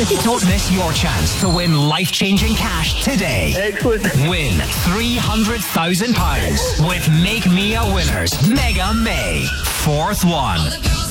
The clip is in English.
Don't miss your chance to win life-changing cash today. Excellent. Win £300,000 with Make Me a Winner's Mega May 4th one.